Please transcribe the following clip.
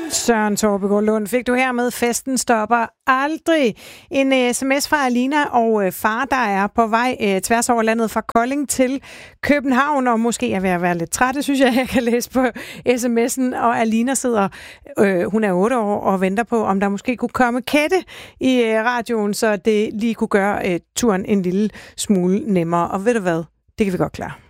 Søren Torbegaard Lund fik du her med Festen stopper aldrig. En sms fra Alina og far, der er på vej tværs over landet fra Kolding til København, og måske er ved at være lidt træt, det synes jeg kan læse på sms'en. Og Alina sidder, hun er 8 år, og venter på, om der måske kunne komme katte i radioen, så det lige kunne gøre turen en lille smule nemmere. Og ved du hvad, det kan vi godt klare.